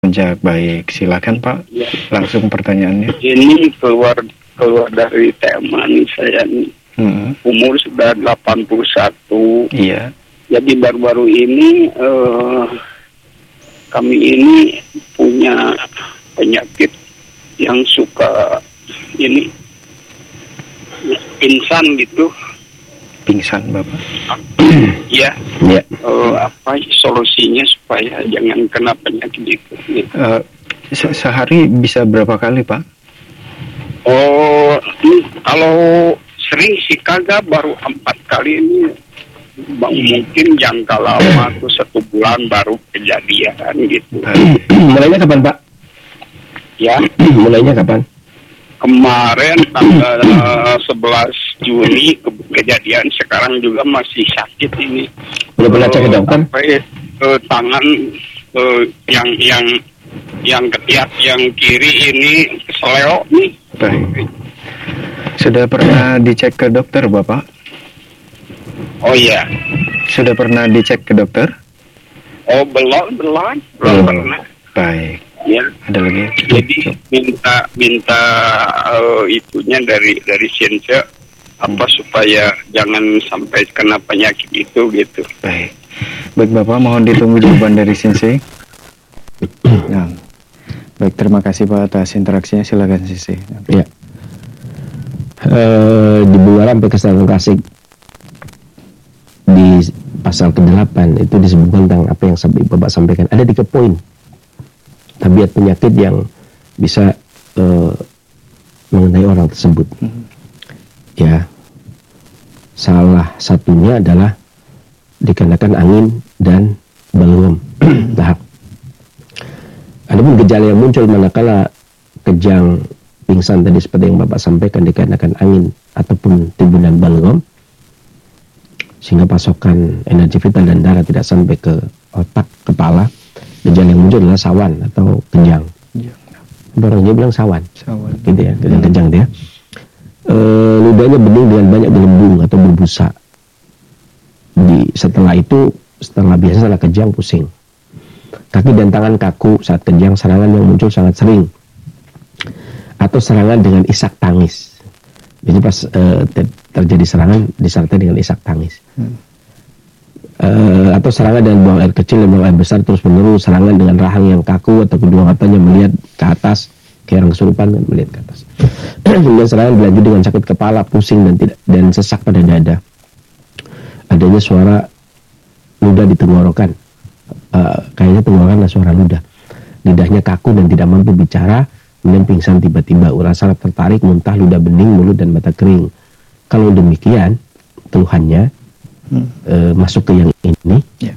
Puncak. Baik, silakan Pak. Ya. Langsung pertanyaannya. Ini keluar dari tema nih saya nih. Umur sudah 81. Iya. Jadi baru-baru ini kami ini punya penyakit yang suka ini pingsan gitu. Pingsan Bapak. Ya. Iya. Apa solusinya supaya jangan kena penyakit itu? Gitu. Sehari bisa berapa kali Pak? Kalau sering sih kagak, baru 4 kali ini. Mungkin jangka lama tuh 1 bulan baru kejadian gitu. Mulainya kapan Pak? Ya. Mulainya kapan? Kemarin tanggal 11 Juni kejadian, sekarang juga masih sakit ini. Udah pernah cek ke dokter? Sampai tangan yang ketiak yang kiri ini keseleo nih. Baik. Sudah pernah dicek ke dokter Bapak? Oh iya. Sudah pernah dicek ke dokter? Oh belum pernah. Baik. Ya. Ada lagi? Jadi minta itunya dari Siense apa supaya jangan sampai kena penyakit itu gitu. Baik Bapak, mohon ditunggu jawaban dari Sensei. Nah, baik, terima kasih Pak atas interaksinya. Silakan Sensei. Ya. Di Bulan sampai Kesehatan Klasik di pasal ke-8 itu disebutkan tentang apa yang Bapak sampaikan. Ada 3 poin tabiat penyakit yang bisa mengenai orang tersebut. Ya, salah satunya adalah dikarenakan angin dan balgam. Tahap. Adapun gejala yang muncul manakala kejang pingsan tadi seperti yang Bapak sampaikan dikarenakan angin ataupun timbunan balgam, sehingga pasokan energi vital dan darah tidak sampai ke otak, kepala. Gejala yang muncul adalah sawan atau kejang. Orangnya bilang sawan. Gitu ya, kejang dia. Ludahnya bening dengan banyak gelembung atau berbusa. Setelah kejang pusing. Kaki dan tangan kaku saat kejang. Serangan yang muncul sangat sering. Atau serangan dengan isak tangis. Jadi pas terjadi serangan disertai dengan isak tangis. Atau serangan dengan buang air kecil dan buang air besar terus menerus, serangan dengan rahang yang kaku atau kedua matanya melihat ke atas, kayak orang kesurupan kan melihat ke atas. Kemudian serangan berlanjut dengan sakit kepala, pusing dan sesak pada dada. Adanya suara ludah di tenggorokan, kayaknya tenggorokan adalah suara ludah. Lidahnya kaku dan tidak mampu bicara, kemudian pingsan tiba-tiba, rasa tertarik, muntah, ludah bening, mulut dan mata kering. Kalau demikian keluhannya masuk ke yang ini,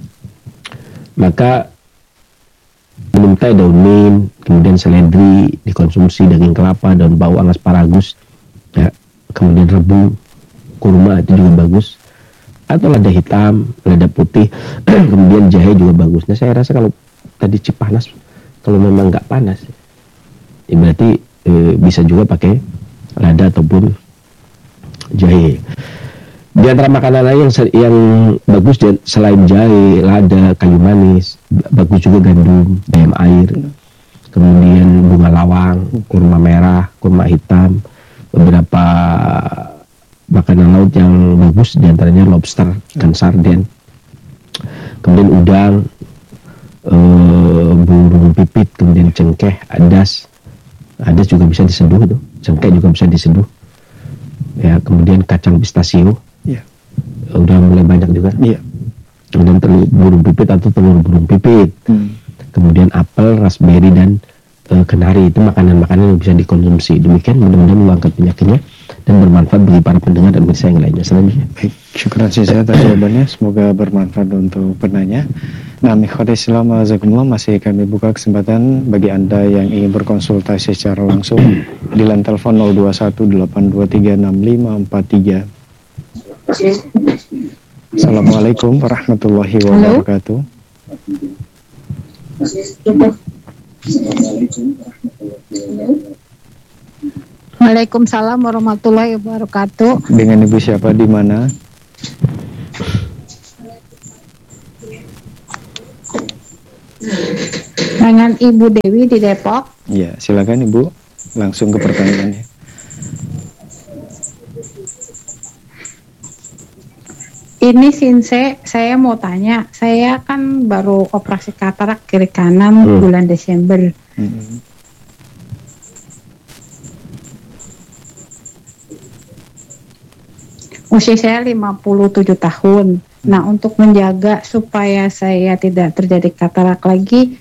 maka minum teh daun mint, kemudian seledri, dikonsumsi daging kelapa, daun bawang, asparagus, ya, kemudian rebung, kurma itu juga bagus, atau lada hitam, lada putih, kemudian jahe juga bagus. Nah saya rasa kalau tadi Cipanas, kalau memang nggak panas, ya berarti bisa juga pakai lada ataupun jahe. Di antara makanan lain yang bagus selain jahe, lada, kayu manis, bagus juga gandum, bayam air, kemudian bunga lawang, kurma merah, kurma hitam, beberapa makanan laut yang bagus diantaranya lobster, ikan sarden, kemudian udang, burung pipit, kemudian cengkeh, adas juga bisa diseduh tuh, cengkeh juga bisa diseduh, ya, kemudian kacang pistachio. Udah mulai banyak juga. Kemudian telur burung pipit atau telur burung pipit. Kemudian apel, raspberry dan kenari itu makanan-makanan yang bisa dikonsumsi. Demikian mudah-mudahan mengangkat penyakitnya dan bermanfaat bagi para pendengar dan pemirsa yang lainnya. Selanjutnya. Baik, syukur saya atas jawabannya. Semoga bermanfaat untuk penanya. Nah, ikhwati Islam azakumullah, masih kami buka kesempatan bagi Anda yang ingin berkonsultasi secara langsung di line telepon 0218236543. Assalamualaikum warahmatullahi wabarakatuh. Waalaikumsalam warahmatullahi wabarakatuh. Dengan ibu siapa, di mana? Dengan Ibu Dewi di Depok. Ya, silakan Ibu, langsung ke pertanyaannya. Ini Sinse, saya mau tanya, saya kan baru operasi katarak kiri kanan bulan Desember. Usia saya 57 tahun. Nah, untuk menjaga supaya saya tidak terjadi katarak lagi,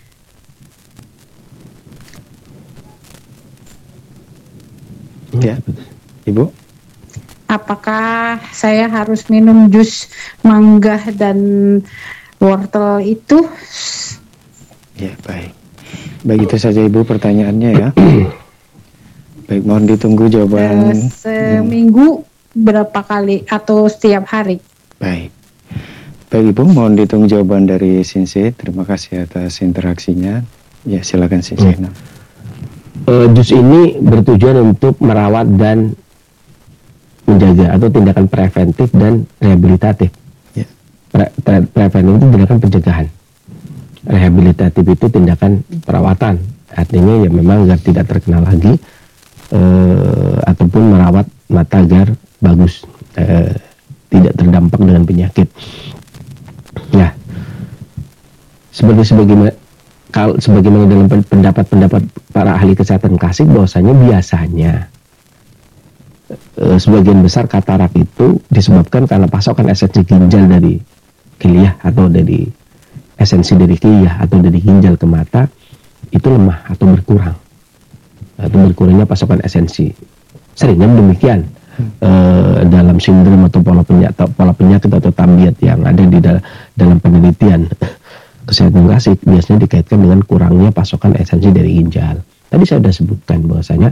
ya, Ibu. Apakah saya harus minum jus mangga dan wortel itu? Ya, baik. Baik, itu saja Ibu pertanyaannya ya. Baik, mohon ditunggu jawaban. Seminggu berapa kali atau setiap hari? Baik. Baik Ibu, mohon ditunggu jawaban dari Sinse. Terima kasih atas interaksinya. Ya, silakan Sinse. Jus ini bertujuan untuk merawat dan menjaga atau tindakan preventif dan rehabilitatif. Ya. Preventif itu tindakan pencegahan. Rehabilitatif itu tindakan perawatan. Artinya ya memang agar tidak terkena lagi ataupun merawat mata agar bagus, tidak terdampak dengan penyakit. Ya, sebagaimana dalam pendapat para ahli kesehatan klasik bahwasanya biasanya sebagian besar katarak itu disebabkan karena pasokan esensi ginjal dari kiliah atau dari esensi dari kiliah atau dari ginjal ke mata itu lemah atau berkurang, atau berkurangnya pasokan esensi. Seringnya demikian dalam sindrom atau pola penyakit atau tabiat yang ada di dalam penelitian kesehatan klasik biasanya dikaitkan dengan kurangnya pasokan esensi dari ginjal. Tadi saya sudah sebutkan bahwasanya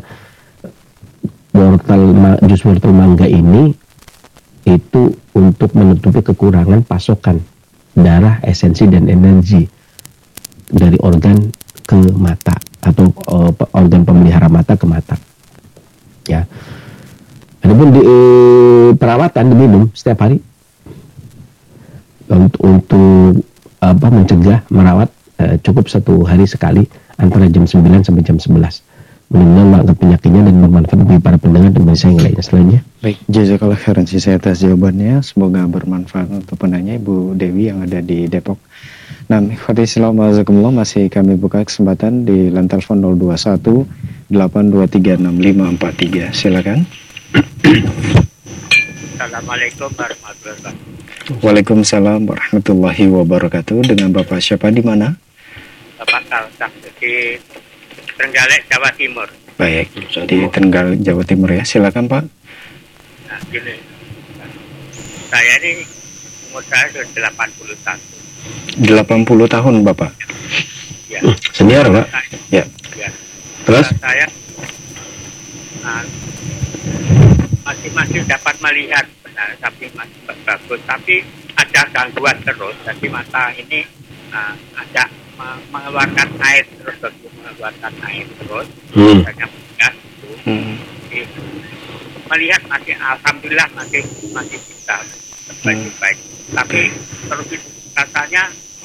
jus wortel mangga ini itu untuk menutupi kekurangan pasokan darah, esensi dan energi dari organ ke mata atau organ pemelihara mata ke mata. Ya. Adapun di perawatan diminum setiap hari untuk mencegah merawat cukup 1 hari sekali antara jam 9 sampai jam 11. Mudah-mudahan mengangkat penyakitnya dan bermanfaat bagi para pendengar dan bagi saya yang lainnya selanjutnya. Baik, jazakallah khairan saya atas jawabannya. Semoga bermanfaat untuk penanya Ibu Dewi yang ada di Depok. Nah, ikhwati Islam masih kami buka kesempatan di line telepon 021 823 6543. Silakan. Assalamualaikum warahmatullahi wabarakatuh. Waalaikumsalam warahmatullahi wabarakatuh. Dengan Bapak siapa di mana? Bapak Salsah di Trenggalek, Jawa Timur. Baik, di Trenggalek, Jawa Timur ya. Silakan Pak. Nah, gini. Saya ini umur saya sudah 81. 80 tahun Bapak. Ya. Senior Pak. Ya. Ya. Terus? Saya masih dapat melihat, benar, tapi masih bagus. Tapi ada gangguan terus. Jadi mata ini ada mengeluarkan air terus, mengeluarkan air terus. Misalnya melihat masih, alhamdulillah masih bisa baik-baik. Tapi terus rasanya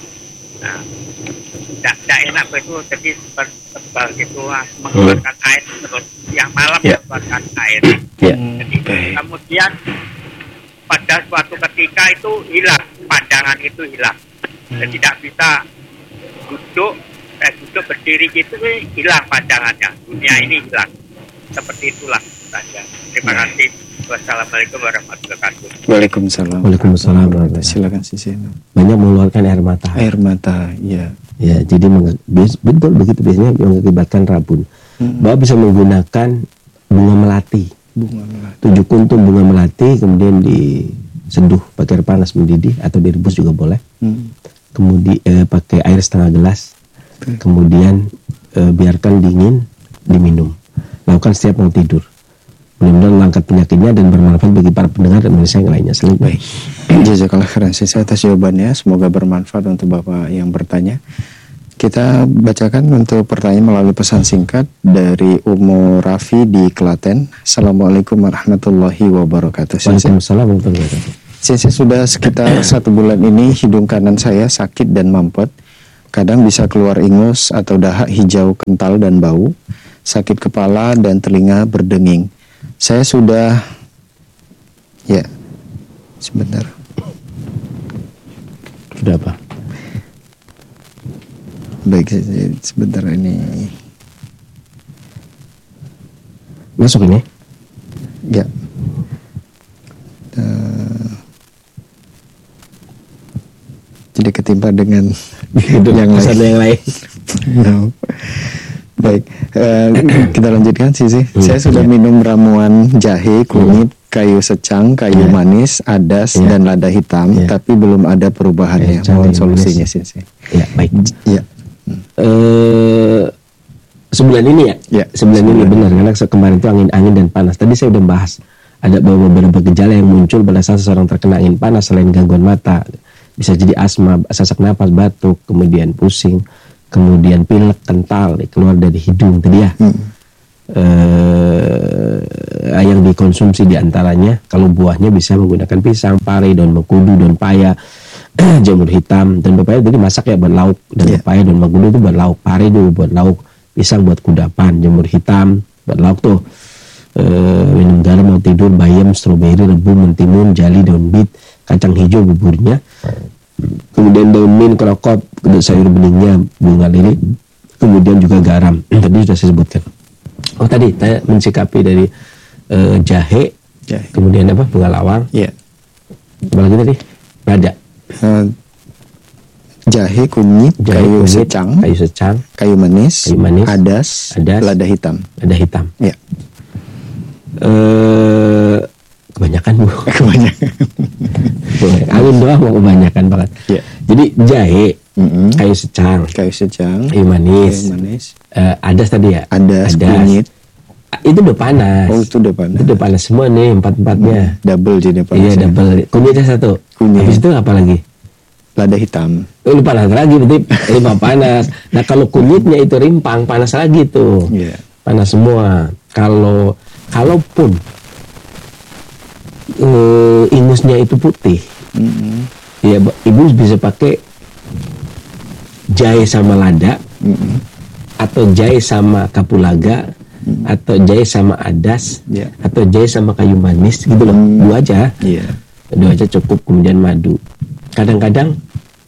tidak enak betul, jadi tebal gitu, mengeluarkan air terus, yang malam mengeluarkan air. Jadi kemudian pada suatu ketika itu hilang, pandangan itu hilang, dan tidak bisa duduk berdiri gitu, hilang pandangannya, dunia ini hilang. Seperti itulah saja. Terima kasih. Wassalamualaikum warahmatullahi wabarakatuh. Waalaikumsalam. Waalaikumsalam. Silakan Sisi. Banyak mengeluarkan air mata. Air mata, ya. Ya, jadi betul begitu biasanya mengakibatkan rabun. Bapak bisa menggunakan bunga melati. 7 kuntum bunga melati, kemudian diseduh pakai air panas mendidih atau direbus juga boleh. Kemudian pakai air setengah gelas. Kemudian biarkan dingin, diminum. Lakukan setiap mau tidur. Mudah-mudahan mengangkat penyakitnya dan bermanfaat bagi para pendengar dan manusia yang lainnya. Baik. Jazakallah khairan saya atas jawabannya. Semoga bermanfaat untuk Bapak yang bertanya. Kita bacakan untuk pertanyaan melalui pesan singkat dari Umu Rafi di Klaten. Assalamualaikum warahmatullahi wabarakatuh. Waalaikumsalam warahmatullahi wabarakatuh. Saya sudah sekitar 1 bulan ini hidung kanan saya sakit dan mampet. Kadang bisa keluar ingus atau dahak hijau kental dan bau, sakit kepala dan telinga berdenging. Saya sudah, ya, sebentar. Sudah apa? Baik, sebentar ini. Masuk ini? Ya. Jadi ketimpa dengan yang lain. No. Baik, kita lanjutkan sih. Saya sudah minum ramuan jahe, kunyit, kayu secang, kayu manis, adas, dan lada hitam, tapi belum ada perubahannya. Mohon solusinya sih. Ya, baik. Ya. Sebulan ini ya? Sebulan ini benar, karena kemarin itu angin dan panas. Tadi saya udah bahas ada beberapa gejala yang muncul pada saat seseorang terkena angin panas selain gangguan mata. Bisa jadi asma, sesak napas, batuk, kemudian pusing, kemudian pilek kental keluar dari hidung tadi ya. Yang dikonsumsi diantaranya kalau buahnya bisa menggunakan pisang, pare, daun mengkudu, daun paya, jamur hitam, dan pepaya jadi masak ya buat lauk, dan pepaya daun mengkudu itu buat lauk, pare juga buat lauk, pisang buat kudapan, jamur hitam buat lauk tuh. Minum garam mau tidur, bayam, stroberi, rebung, mentimun, jali, daun bit, kacang hijau buburnya, kemudian daun mint, krokot, sayur beningnya, bunga lili, kemudian juga garam. Tadi sudah saya sebutkan. Oh tadi saya mensikapi dari jahe, kemudian apa, bunga lawang, apa lagi tadi? Lada, jahe, kunyit, kayu secang, kayu manis, adas, lada hitam. Ya. Kebanyakan Bu. Angin doang mau kebanyakan banget. Jadi jahe, kayu secang, kayu manis, adas tadi ya, adas, kunyit. Itu udah panas. Oh, itu udah panas. Itu udah panas semua nih, empat-empatnya. Double jadi panas. Iya, double. Kunyitnya satu. Habis itu apa lagi? Lada hitam. Lu panas lagi, berarti 5 panas. Nah, kalau kunyitnya itu rimpang, panas lagi tuh. Panas semua. Kalaupun ingusnya itu putih, ya ibu bisa pakai jahe sama lada, atau jahe sama kapulaga, atau jahe sama adas, atau jahe sama kayu manis gitu loh. Dua aja cukup. Kemudian madu. Kadang-kadang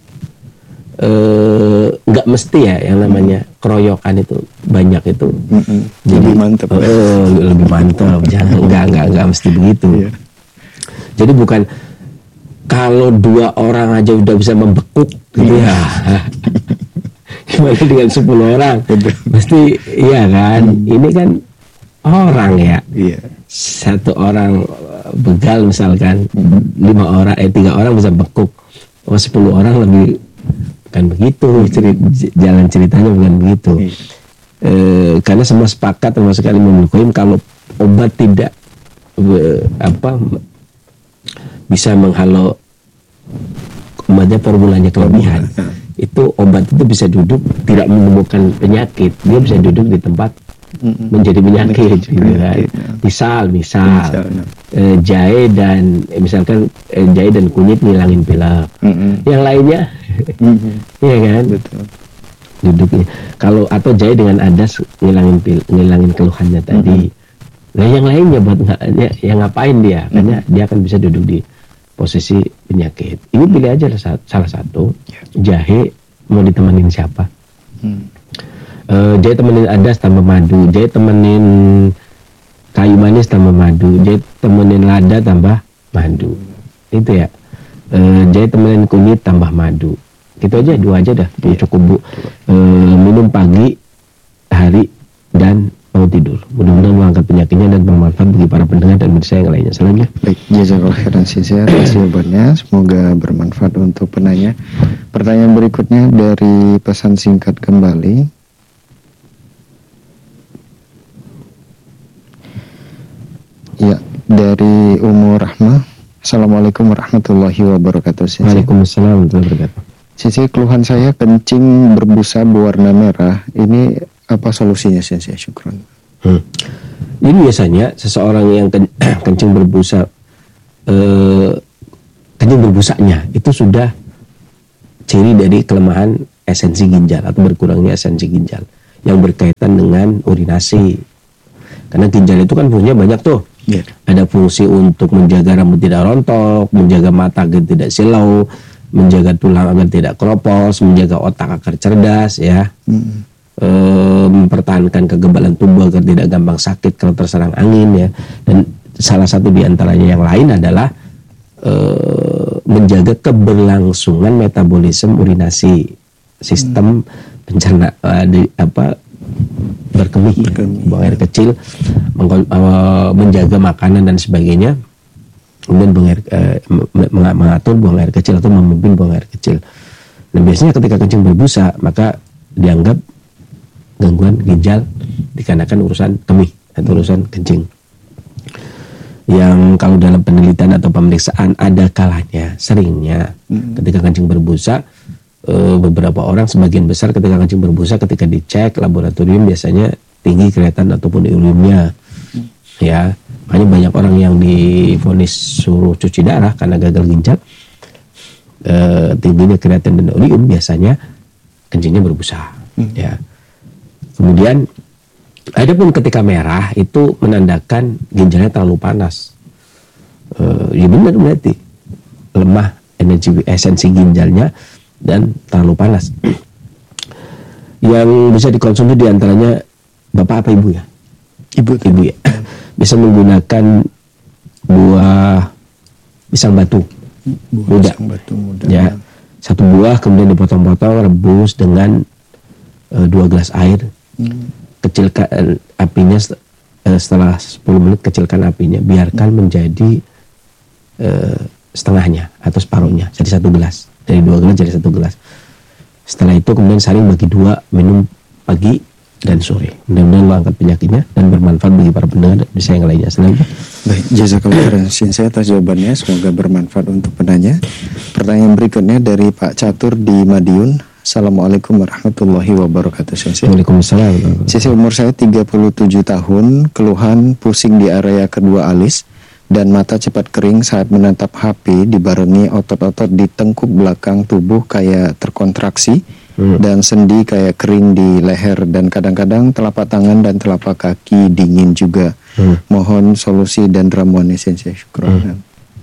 nggak mesti ya yang namanya keroyokan itu banyak itu. Jadi mantap. Lebih mantap. Jangan nggak mesti begitu. Jadi bukan kalau 2 orang aja udah bisa membekuk gitu ya. Gimana dengan 10 orang? Pasti iya kan. Ini kan orang ya. 1 orang begal misalkan, 3 orang bisa bekuk. 10 orang lebih, bukan begitu. Jalan ceritanya bukan begitu. Karena semua sepakat termasuk Imam Al-Qayyim kalau obat tidak bisa menghalau, obatnya formulanya kelebihan, itu obat itu bisa duduk tidak menemukan penyakit, dia bisa duduk di tempat menjadi penyakit gitu kan. Misal jahe dan misalkan jahe dan kunyit ngilangin pilek, yang lainnya iya kan, duduknya. Kalau atau jahe dengan adas ngilangin keluhannya tadi. Nah yang lainnya buat yang ngapain dia? Karena dia akan bisa duduk di posisi penyakit. Ibu pilih aja salah satu. Jahe mau ditemenin siapa? Jahe temenin adas tambah madu, jahe temenin kayu manis tambah madu, jahe temenin lada tambah madu. Itu ya. Jahe temenin kunyit tambah madu. Gitu aja, 2 aja dah. Cukup Bu. Minum pagi, hari, dan mau tidur. Mudah-mudahan mengangkat penyakitnya dan bermanfaat bagi para pendengar dan pemirsa yang lainnya. Salamnya. Baik, jazakallahu khairan sisya atas jawabannya. Semoga bermanfaat untuk penanya. Pertanyaan berikutnya dari pesan singkat kembali. Ya, dari Umur Rahmah. Assalamualaikum warahmatullahi wabarakatuh. Waalaikumsalam warahmatullahi wabarakatuh. Sisi, keluhan saya kencing berbusa berwarna merah. Ini apa solusinya sih? Syukron. Ini biasanya seseorang yang kencing berbusa, kencing berbusanya itu sudah ciri dari kelemahan esensi ginjal atau berkurangnya esensi ginjal yang berkaitan dengan urinasi. Karena ginjal itu kan fungsinya banyak tuh. Yeah. Ada fungsi untuk menjaga rambut tidak rontok, menjaga mata agar tidak silau, menjaga tulang agar tidak keropos, menjaga otak agar cerdas, ya. Mempertahankan kekebalan tubuh agar tidak gampang sakit kalau terserang angin, ya. Dan salah satu diantaranya yang lain adalah menjaga keberlangsungan metabolisme urinasi, sistem pencerna berkemih, buang air kecil, menjaga makanan dan sebagainya, kemudian mengatur buang air kecil atau memimpin buang air kecil. Dan biasanya ketika kencing berbusa maka dianggap gangguan ginjal dikarenakan urusan kemih atau urusan kencing. Yang kalau dalam penelitian atau pemeriksaan ada kalanya, seringnya ketika kencing berbusa, beberapa orang, sebagian besar ketika kencing berbusa, ketika dicek laboratorium biasanya tinggi kreatin ataupun urinnya, ya. Makanya banyak orang yang divonis suruh cuci darah karena gagal ginjal, tingginya kreatin dan urium biasanya kencingnya berbusa, ya. Kemudian adapun ketika merah itu menandakan ginjalnya terlalu panas, ya benar berarti lemah esensi ginjalnya dan terlalu panas. Yang bisa dikonsumsi diantaranya bapak apa ibu ya? Ibu ya. Bisa menggunakan buah pisang batu muda. Ya, satu buah kemudian dipotong-potong, rebus dengan 2 gelas air. Kecilkan apinya setelah 10 menit, kecilkan apinya, biarkan menjadi setengahnya atau separuhnya, jadi 1 gelas. Dari 2 gelas jadi 1 gelas. Setelah itu kemudian saring bagi 2, minum pagi dan sore. Mudah-mudahan Allah angkat penyakitnya dan bermanfaat bagi para pendengar dan bisa yang lainnya. Selanjutnya. Baik, jazakallahu khairan Sensei atas jawabannya, semoga bermanfaat untuk penanya. Pertanyaan berikutnya dari Pak Catur di Madiun. Assalamualaikum warahmatullahi wabarakatuh, Sensei. Waalaikumsalam. Sensei, umur saya 37 tahun, keluhan pusing di area kedua alis dan mata cepat kering saat menatap HP, dibarengi otot-otot di tengkuk belakang tubuh kayak terkontraksi, dan sendi kayak kering di leher, dan kadang-kadang telapak tangan dan telapak kaki dingin juga. Mohon solusi dan ramuan Sensei. Syukran.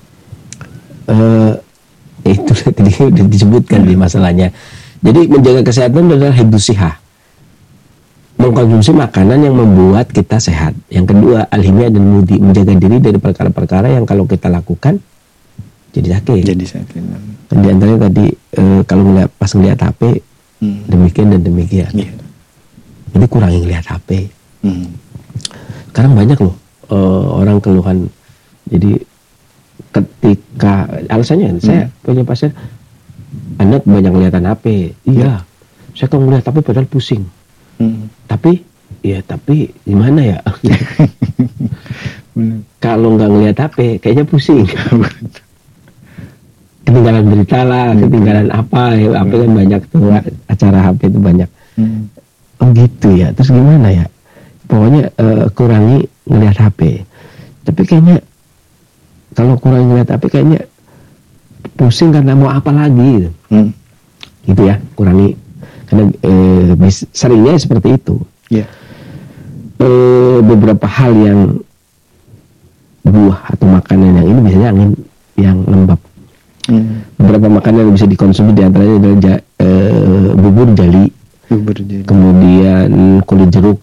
Itu tadi sudah disebutkan di masalahnya. Jadi menjaga kesehatan adalah hibdus shihah, mengkonsumsi makanan yang membuat kita sehat. Yang kedua, al-himyah dan mudi, menjaga diri dari perkara-perkara yang kalau kita lakukan jadi sakit. Dan di antaranya tadi kalau pas ngelihat HP demikian dan demikian. Jadi kurangi ngelihat HP. Sekarang banyak loh orang keluhan. Jadi ketika alasannya, saya punya pasien, Anda banyak kelihatan HP. Iya, saya kalau ngelihat HP padahal pusing. Tapi gimana ya? Kalau nggak ngelihat HP, kayaknya pusing. Ketinggalan berita lah, ketinggalan apa? HP kan banyak tuh, acara HP itu banyak. Oh gitu ya. Terus gimana ya? Pokoknya kurangi ngelihat HP. Tapi kayaknya kalau kurangi ngelihat HP, kayaknya pusing karena mau apa lagi? Gitu ya, kurangi. Karena seringnya seperti itu. Beberapa hal yang buah atau makanan yang ini biasanya angin yang lembab. Beberapa makanan yang bisa dikonsumsi diantaranya adalah bubur jali, kemudian kulit jeruk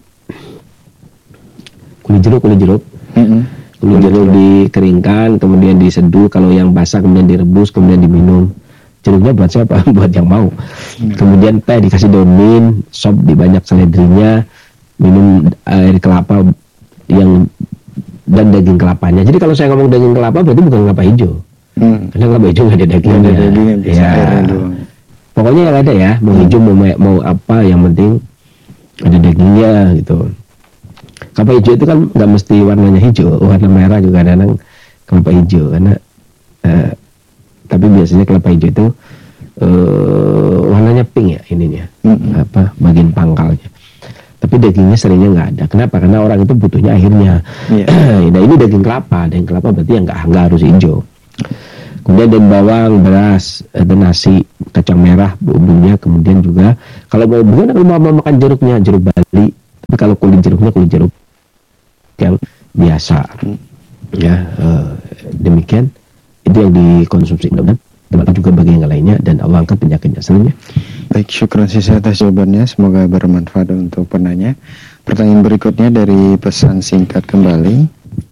dikeringkan, kemudian diseduh, kalau yang basah kemudian direbus, kemudian diminum. Jeruknya buat siapa? Buat yang mau. Kemudian teh dikasih daun mint, sop dibanyak seledrinya, minum air kelapa yang dan daging kelapanya. Jadi kalau saya ngomong daging kelapa berarti bukan kelapa hijau. Karena kelapa hijau nggak ada dagingnya. Ya. Pokoknya yang ada ya, mau hijau mau apa, yang penting ada dagingnya gitu. Kelapa hijau itu kan nggak mesti warnanya hijau, warna merah juga ada kelapa hijau karena tapi biasanya kelapa hijau itu warnanya pink ya ininya, bagian pangkalnya. Tapi dagingnya seringnya nggak ada. Kenapa? Karena orang itu butuhnya akhirnya. Nah ini daging kelapa berarti yang nggak harus hijau. Kemudian daun bawang, beras, dan nasi, kacang merah, bumbunya. Kemudian juga kalau mau makan jeruknya, jeruk Bali. Tapi kalau kulit jeruknya kulit jeruk yang biasa. Ya, demikian itu yang dikonsumsi. Dan juga bagi yang lainnya, dan Allah angkat penyakitnya. Selanjutnya. Baik, syukran sisa atas jawabannya. Semoga bermanfaat untuk penanya. Pertanyaan berikutnya dari pesan singkat kembali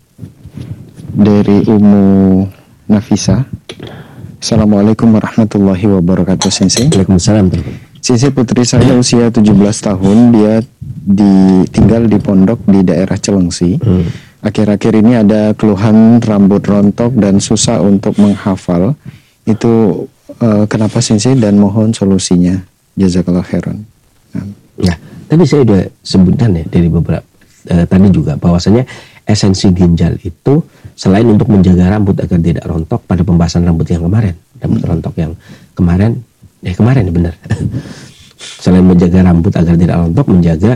dari Umu Nafisa. Assalamualaikum warahmatullahi wabarakatuh, Sensei. Waalaikumsalam. Sensei, putri saya usia 17 tahun. Dia tinggal di pondok di daerah Celengsi. Akhir-akhir ini ada keluhan rambut rontok dan susah untuk menghafal. Itu kenapa, Sensei, dan mohon solusinya. Jazakallah khairan. Nah, tadi saya sudah sebutkan ya dari beberapa tadi juga bahwasanya esensi ginjal itu selain untuk menjaga rambut agar tidak rontok, pada pembahasan rambut yang kemarin, rambut rontok yang kemarin benar. Selain menjaga rambut agar tidak rontok, menjaga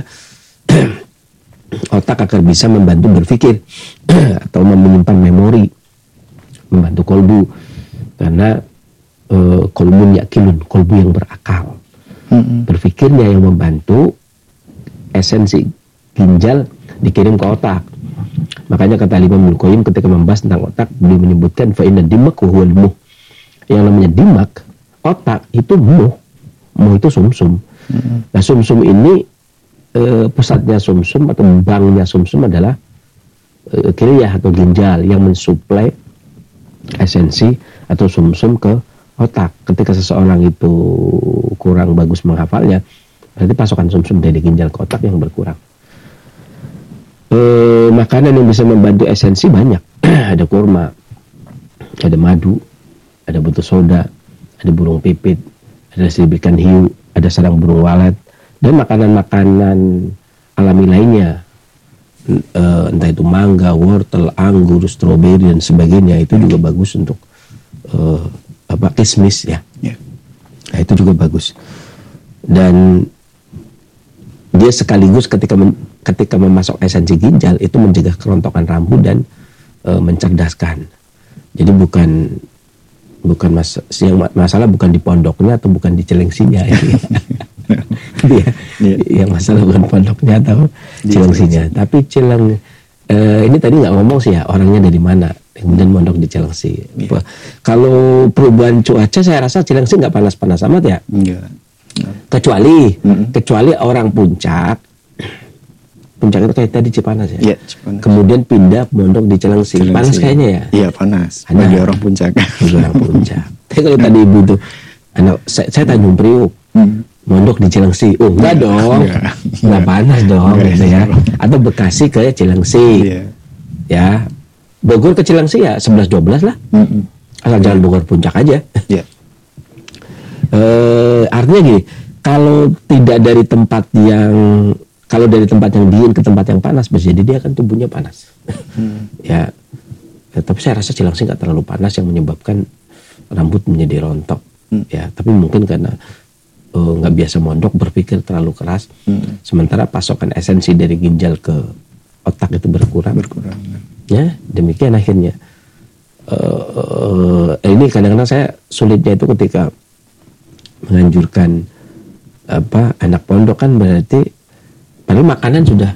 otak agar bisa membantu berpikir atau menyimpan memori, membantu kolbu, karena kolbu yakinun, kolbu yang berakal. Berpikirnya yang membantu, esensi ginjal dikirim ke otak. Makanya kata Imam Ibnu Qayyim ketika membahas tentang otak, beliau menyebutkan fa inna dimak wa huwal muh. Yang namanya dimak, otak, itu muh itu sumsum. Nah, sumsum ini pusatnya sumsum atau banknya sumsum adalah kiliyah atau ginjal yang mensuplai esensi atau sumsum ke otak. Ketika seseorang itu kurang bagus menghafalnya, berarti pasokan sumsum dari ginjal ke otak yang berkurang. Makanan yang bisa membantu esensi banyak. Ada kurma, ada madu, ada batu soda, ada burung pipit, ada seribut ikan hiu, ada sarang burung walet, dan makanan-makanan alami lainnya, entah itu mangga, wortel, anggur, stroberi dan sebagainya, itu juga bagus untuk kismis ya. Nah, itu juga bagus. Dan dia sekaligus ketika memasok esensi ginjal itu mencegah kerontokan rambut dan mencerdaskan. Jadi masalah bukan di pondoknya atau bukan di celengsinya. Yang masalah bukan pondoknya atau celengsinya, tapi ini tadi nggak ngomong sih ya orangnya dari mana, kemudian mondok di Cilengsi. Kalau perubahan cuaca saya rasa Cilengsi nggak panas-panas amat ya. Kecuali orang puncak itu kayak tadi Cipanas ya. Cipanas. Kemudian pindah mondok di Cilengsi. Panas kayaknya ya. Iya, panas. Bagi orang puncak. Bagi orang puncak. Tapi kalau tadi ibu tuh, saya Tanjung Priuk, mondok di Cilengsi. Oh enggak dong, enggak panas dong, gitu ya. Atau Bekasi ke Cilengsi, ya. Bogor ke Cilengsi ya 11-12 lah. Asal jangan Bogor puncak aja. Artinya gini, kalau dari tempat yang dingin ke tempat yang panas, bisa jadi dia akan tubuhnya panas. Ya, tapi saya rasa Cilengsi nggak terlalu panas yang menyebabkan rambut menjadi rontok. Ya, tapi mungkin karena nggak biasa mondok, berpikir terlalu keras, sementara pasokan esensi dari ginjal ke otak itu berkurang. Ya, demikian akhirnya. Ini kadang-kadang saya sulitnya itu ketika menganjurkan anak pondok, kan berarti padahal makanan sudah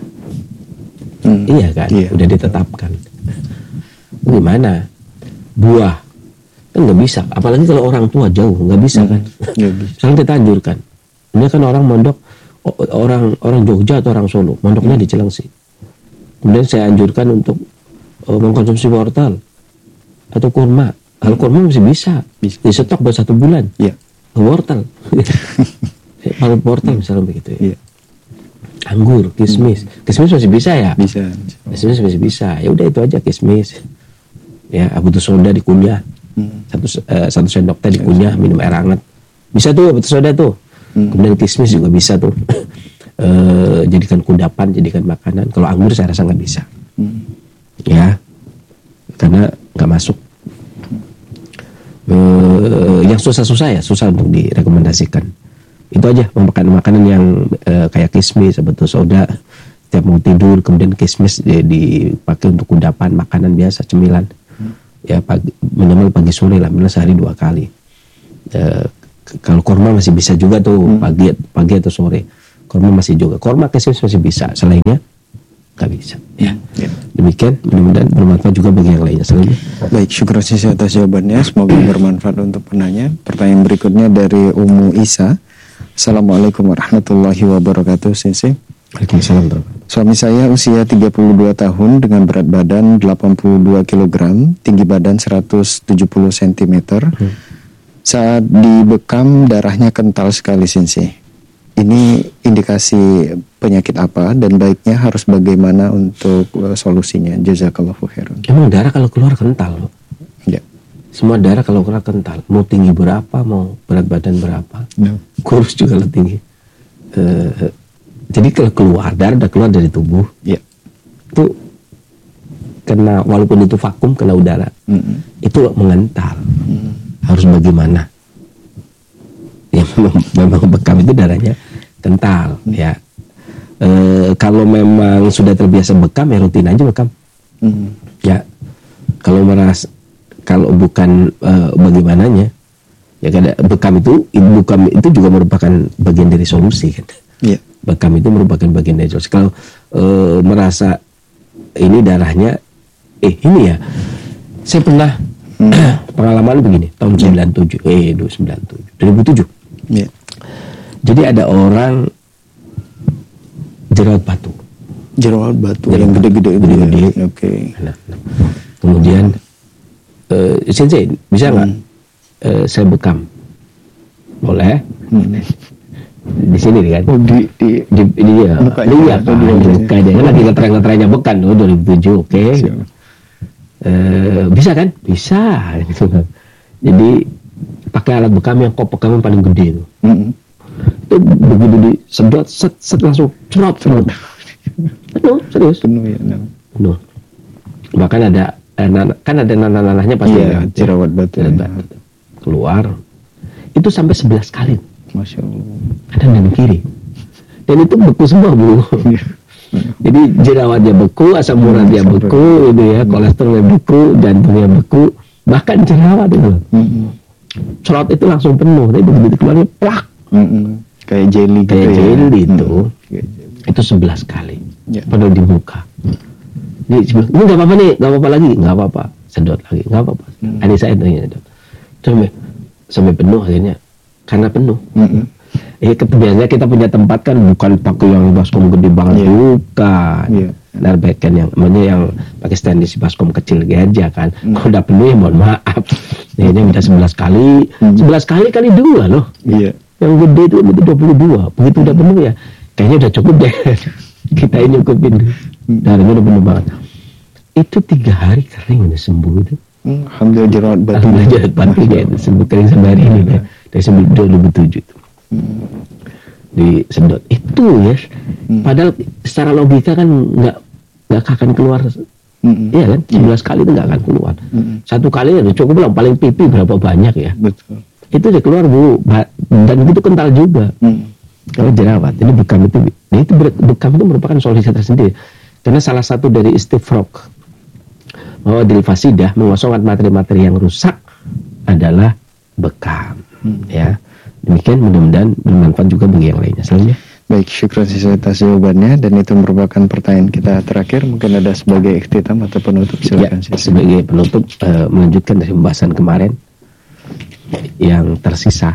udah ditetapkan. Gimana? Buah kan nggak bisa, apalagi kalau orang tua jauh nggak bisa kan. Sekarang kita anjurkan. Ini kan orang mondok, orang Jogja atau orang Solo, mondoknya di Cilengsi. Kemudian saya anjurkan untuk mengkonsumsi wortel atau kurma. Kalau kurma masih bisa di stok buat 1 bulan. Wortel, palut wortel misalnya begitu ya. Anggur, kismis masih bisa ya. Kismis masih bisa. Ya udah itu aja kismis. Ya, batu soda dikunyah. Satu sendok teh dikunyah, minum air hangat. Bisa tuh batu soda tuh. Kemudian kismis juga bisa tuh. Jadikan kudapan, jadikan makanan. Kalau anggur saya rasa nggak bisa. Ya, karena nggak masuk. Yang susah untuk direkomendasikan. Itu aja makanan yang kayak kismis, batu soda. Setiap mau tidur, kemudian kismis dipakai untuk kudapan, makanan biasa, cemilan. ya minimal pagi sore lah, minimal sehari 2 kali. Kalau kurma masih bisa juga tuh pagi atau sore, kurma masih juga, kurma kismis masih bisa, selainnya nggak bisa. Ya. Demikian, mudah-mudahan bermanfaat juga bagi yang lainnya. Selanjutnya. Baik, syukur sisi atas jawabannya, semoga bermanfaat untuk penanya. Pertanyaan berikutnya dari Ummu Isa. Assalamualaikum warahmatullahi wabarakatuh, Sensei. Waalaikumsalam. Suami saya usia 32 tahun dengan berat badan 82 kg, tinggi badan 170 cm. Saat dibekam darahnya kental sekali, Sensei. Ini indikasi penyakit apa dan baiknya harus bagaimana untuk solusinya? Jazakallahu khairan. Emang darah kalau keluar kental, Pak? Ya. Semua darah kalau keluar kental. Mau tinggi berapa, mau berat badan berapa, kurus juga lebih tinggi. Jadi kalau keluar darah, udah keluar dari tubuh, ya, itu kena, walaupun itu vakum, kena udara, itu mengental. Harus bagaimana? Ya memang bekam itu darahnya kental, ya. Kalau memang sudah terbiasa bekam, ya rutin aja bekam. Ya, kalau bukan bagaimananya, ya kan bekam itu juga merupakan bagian dari solusi, kan. Yeah. Bekam itu merupakan bagian dari solusi. Kalau merasa ini darahnya, ini ya, saya pernah pengalaman begini, tahun 2007. Yeah. Jadi ada orang jerawat batu yang gede-gede. Oke. Nah. Kemudian Sensei bisa nggak saya bekam? Boleh. Di sini kan? Di ini ya. Iya kan? Buka dia kan lagi ngetreng-ngetrengnya bekan. 2007, oke. Bisa kan? Bisa. Gitu kan. Jadi pakai alat bekam yang bekam yang paling gede itu. Itu begitu disedot, set langsung cerot. Penuh, serius. Penuh ya. Penuh. Bahkan ada nanah-nanahnya pasti ya, jerawat batu. Keluar. Itu sampai 11 kali. Masya Allah. Kanan dan kiri. Dan itu beku semua, Bu. Jadi jerawatnya beku, asam uratnya beku, itu ya, kolesterolnya beku, jantungnya beku, bahkan jerawat itu. Cerot itu langsung penuh. Tapi begitu keluarnya plak. Kayak jelly gitu. Kayak jelly itu. Itu 11 kali. Ya. Padahal di muka. Ini nggak apa-apa nih, nggak apa-apa lagi, nggak apa-apa. Sedot lagi, nggak apa-apa. Adik saya ternyata sampai penuh akhirnya. Karena penuh. Biasanya kita punya tempat kan bukan pakai yang baskom gede banget, bukan. Narbekan yang pakai stainless baskom kecil aja kan. Kalau udah penuh ya mohon maaf. Ini minta 11 kali. 11 kali 2 loh. Iya. Yang gede itu 22. Begitu udah penuh ya, kayaknya udah cukup deh. Kita ini cukupin. Darahnya udah penuh banget. Itu 3 hari kering udah sembuh itu. Alhamdulillah jerawat batu. Alhamdulillah jerawat batu ya itu sembuh kering sampai hari ini ya. Dari 2007 itu. Disedot itu ya. Padahal secara logika kan nggak akan keluar. Iya kan? 11 kali itu nggak akan keluar. 1 kali udah cukup lah, paling pipi berapa banyak ya. Betul. Itu udah keluar, Bu. Dan itu kental juga. Kalau jerawat, ini bekam itu bekam itu merupakan solusi tersendiri. Karena salah satu dari istifrok bahwa dari fasidah mengosongkan materi-materi yang rusak adalah bekam. Ya, demikian, mudah-mudahan bermanfaat juga bagi yang lainnya. Selanjutnya. Baik, syukur atas jawabannya, dan itu merupakan pertanyaan kita terakhir. Mungkin ada sebagai ikhtitam atau penutup, silakan. Ya, sebagai penutup, melanjutkan dari pembahasan kemarin yang tersisa,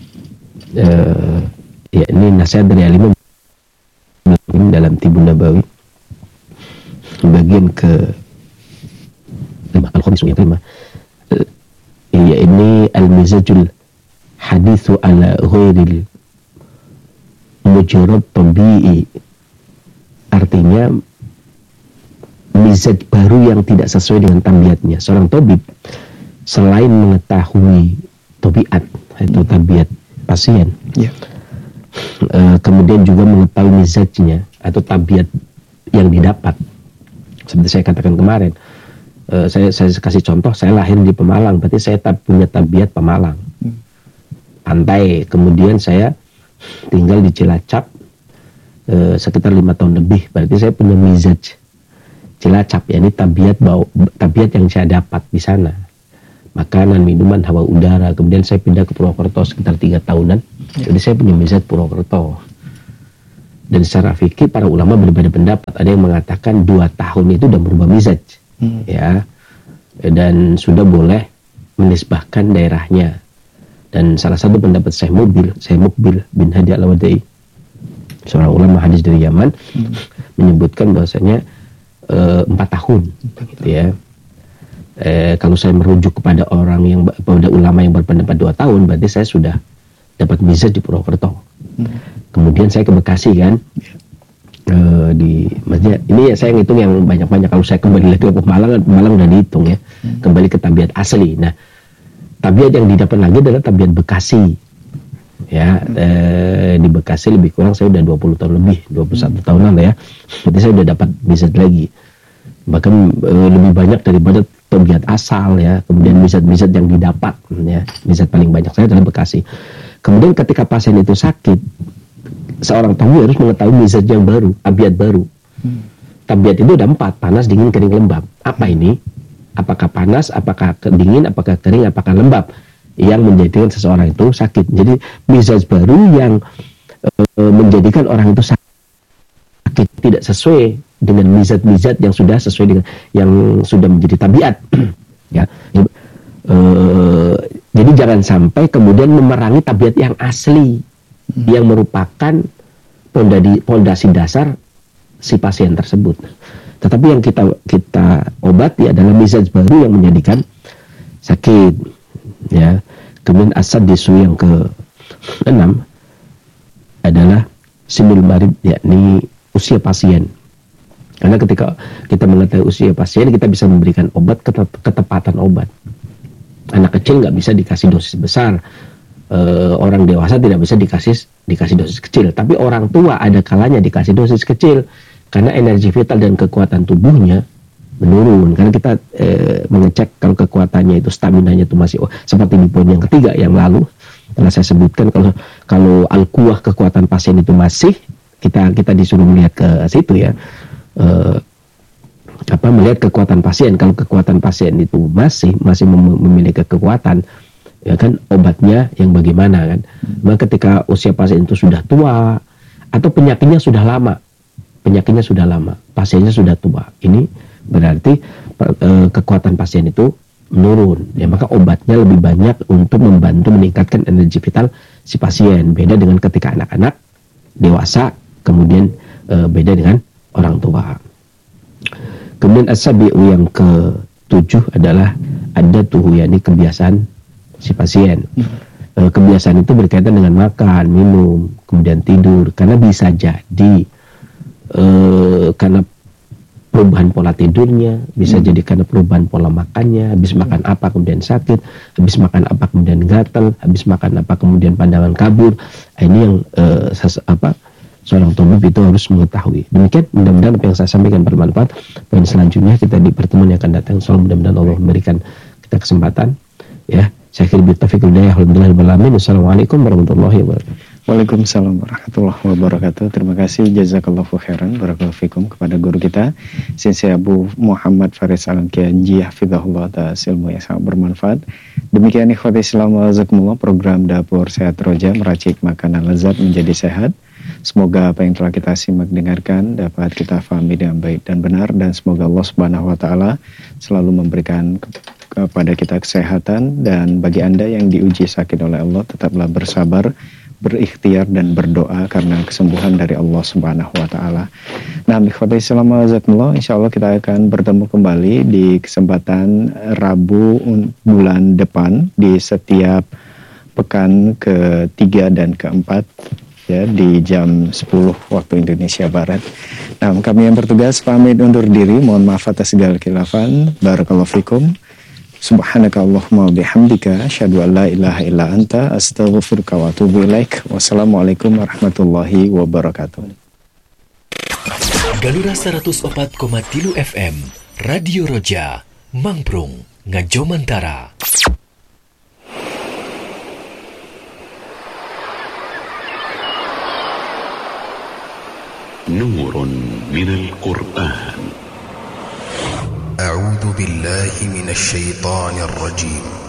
ya ini nasihat dari Al-Imam dalam Tibun Nabawi bagian ke 5, Al-Khamis yang kelima, ya ini al-mizajul hadithu ala ghairil mujarab tabi'i, artinya mizaj baru yang tidak sesuai dengan tabiatnya. Seorang tabib selain mengetahui tabiat atau tabiat pasien, kemudian juga mengetahui mizajnya atau tabiat yang didapat. Seperti saya katakan kemarin, saya kasih contoh, saya lahir di Pemalang, berarti saya punya tabiat Pemalang, pantai. Kemudian saya tinggal di Cilacap sekitar 5 tahun lebih, berarti saya punya mizaj Cilacap, ya ini tabiat yang saya dapat di sana. Makanan, minuman, hawa udara. Kemudian saya pindah ke Purwokerto sekitar 3 tahunan. Jadi saya punya mizat Purwokerto. Dan secara fikih para ulama berbeda pendapat. Ada yang mengatakan 2 tahun itu udah berubah mizaj, ya, dan sudah boleh menisbahkan daerahnya. Dan salah satu pendapat Syekh Mukbil bin Hadi Al-Wadai, seorang ulama hadis dari Yaman, menyebutkan bahwasanya 4 tahun, gitu ya. Kalau saya merujuk kepada ulama yang berpendapat 2 tahun, berarti saya sudah dapat mizaj di Purwokerto. Kemudian saya ke Bekasi kan, di maksudnya ini ya saya ngitung yang banyak-banyak. Kalau saya kembali lagi ke Pemalang udah dihitung ya, kembali ke tabiat asli. Nah, tabiat yang didapat lagi adalah tabiat Bekasi, ya. Di Bekasi lebih kurang saya udah 20 tahun lebih, 21 tahunan lah ya. Berarti saya udah dapat mizat lagi, bahkan lebih banyak daripada tabiat asal ya. Kemudian mizat yang didapat, ya, mizat paling banyak saya adalah Bekasi. Kemudian ketika pasien itu sakit, seorang tamu harus mengetahui mizat yang baru, tabiat baru. Tabiat itu ada 4, panas, dingin, kering, lembab. Apa ini? Apakah panas, apakah dingin, apakah kering, apakah lembab yang menjadikan seseorang itu sakit. Jadi mizat baru yang menjadikan orang itu sakit tidak sesuai dengan mizat-mizat yang sudah sesuai dengan yang sudah menjadi tabiat. Ya. Jadi jangan sampai kemudian memerangi tabiat yang asli, yang merupakan pondasi dasar si pasien tersebut. Tetapi yang kita obati adalah mizaj baru yang menjadikan sakit, ya. Kemudian asad disu yang ke-6 adalah sinul marid, yakni usia pasien. Karena ketika kita mengetahui usia pasien, kita bisa memberikan obat, ketepatan obat. Anak kecil nggak bisa dikasih dosis besar, orang dewasa tidak bisa dikasih dosis kecil. Tapi orang tua ada kalanya dikasih dosis kecil, karena energi vital dan kekuatan tubuhnya menurun. Karena kita mengecek kalau kekuatannya itu, staminanya itu masih seperti di poin yang ketiga yang lalu telah saya sebutkan, kalau al-quwah kekuatan pasien itu masih, kita disuruh melihat ke situ ya, melihat kekuatan pasien. Kalau kekuatan pasien itu masih memiliki kekuatan, ya kan, obatnya yang bagaimana kan. Maka ketika usia pasien itu sudah tua atau penyakitnya sudah lama, pasiennya sudah tua, ini berarti kekuatan pasien itu menurun, ya. Maka obatnya lebih banyak untuk membantu meningkatkan energi vital si pasien. Beda dengan ketika anak-anak, dewasa, kemudian beda dengan orang tua. Kemudian as-sabi'u yang ke-7 adalah adatuhu, yakni kebiasaan si pasien. Kebiasaan itu berkaitan dengan makan, minum, kemudian tidur. Karena bisa jadi karena perubahan pola tidurnya, bisa jadi karena perubahan pola makannya. Habis makan apa kemudian sakit, habis makan apa kemudian gatal, habis makan apa kemudian pandangan kabur. Ini yang seorang tabib itu harus mengetahui. Demikian, mudah-mudahan apa yang saya sampaikan bermanfaat. Poin selanjutnya kita di pertemuan yang akan datang, insyaallah mudah-mudahan Allah memberikan kita kesempatan, ya. Saya akhiri bitaufiq hidayah, alhamdulillah. Wassalamualaikum warahmatullahi wabarakatuh. Waalaikumsalam warahmatullahi wabarakatuh. Terima kasih, jazakallahu khairan, barakallahu fikum, kepada guru kita Sensei Abu Muhammad Faris Al-Kianji, hafizahullah, atas ilmu yang sangat bermanfaat. Demikian ikhwati Islam wa jazakumullah, program Dapur Sehat Roja, meracik makanan lezat menjadi sehat. Semoga apa yang telah kita simak dengarkan dapat kita fahami dengan baik dan benar, dan semoga Allah Subhanahu wa taala selalu memberikan kepada kita kesehatan. Dan bagi Anda yang diuji sakit oleh Allah, tetaplah bersabar, berikhtiar dan berdoa karena kesembuhan dari Allah Subhanahu wa taala. Nah, ikhwati Islam wa jazakumullah, insyaallah kita akan bertemu kembali di kesempatan Rabu bulan depan di setiap pekan ke-3 dan ke-4, ya, di jam 10 waktu Indonesia Barat. Nah, kami yang bertugas pamit undur diri. Mohon maaf atas segala khilafan. Barakallahu fikum. Subhanaka Allahumma bihamdika asyhadu an la ilaha illa anta astaghfiruka wa atubu ilaik. Wassalamualaikum warahmatullahi wabarakatuh. Galura 104,3 FM Radio Roja Mangprung Ngajomantara. Nurun minal Qur'an. أعوذ بالله من الشيطان الرجيم